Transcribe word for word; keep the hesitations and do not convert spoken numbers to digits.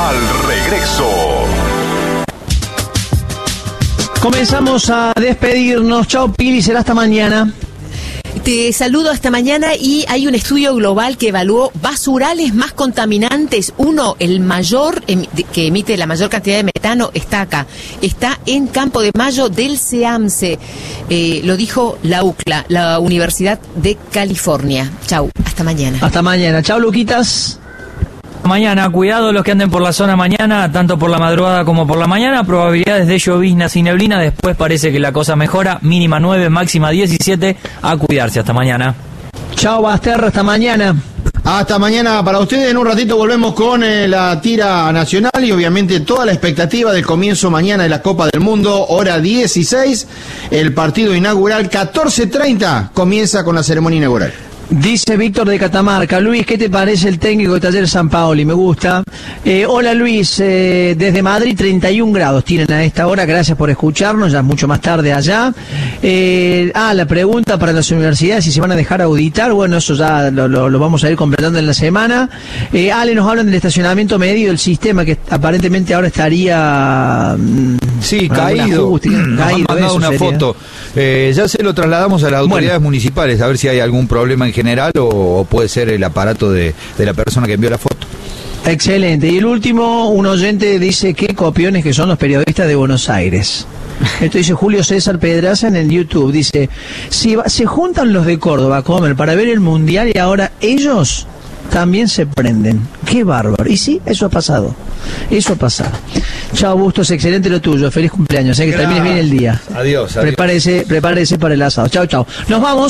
al regreso. Comenzamos a despedirnos. Chao, Pili, será hasta mañana. Te saludo hasta mañana. Y hay un estudio global que evaluó basurales más contaminantes. Uno, el mayor, que emite la mayor cantidad de metano, está acá. Está en Campo de Mayo del SEAMSE. Eh, lo dijo la U C L A, la Universidad de California. Chau, hasta mañana. Hasta mañana. Chau, Luquitas. Mañana, cuidado los que anden por la zona mañana, tanto por la madrugada como por la mañana, probabilidades de lloviznas y neblina, después parece que la cosa mejora, mínima nueve, máxima diecisiete, a cuidarse, hasta mañana. Chao, Basterra, hasta mañana. Hasta mañana para ustedes. En un ratito volvemos con eh, la tira nacional y obviamente toda la expectativa del comienzo mañana de la Copa del Mundo, hora dieciséis, el partido inaugural, catorce treinta, comienza con la ceremonia inaugural. Dice Víctor de Catamarca: Luis, ¿qué te parece el técnico de Talleres San Paoli? Me gusta. Eh, hola Luis, eh, desde Madrid treinta y un grados tienen a esta hora, gracias por escucharnos, ya es mucho más tarde allá. Eh, ah, la pregunta para las universidades, si se van a dejar auditar, bueno, eso ya lo, lo, lo vamos a ir completando en la semana. Eh, Ale, nos hablan del estacionamiento medido, el sistema que aparentemente ahora estaría... Sí, caído. Ajuste, nos caído, han mandado una sería. foto. Eh, ya se lo trasladamos a las autoridades bueno. municipales, a ver si hay algún problema en general o, o puede ser el aparato de, de la persona que envió la foto. Excelente. Y el último, un oyente dice: qué copiones que son los periodistas de Buenos Aires. Esto dice Julio César Pedraza en el YouTube. Dice: si va, se juntan los de Córdoba a comer para ver el Mundial y ahora ellos también se prenden. Qué bárbaro. Y sí, eso ha pasado. Eso ha pasado. Chao, Bustos, excelente lo tuyo. Feliz cumpleaños. ¿eh? Que termines bien el día. Adiós, adiós. Prepárese, prepárese para el asado. Chao, chao. Nos vamos.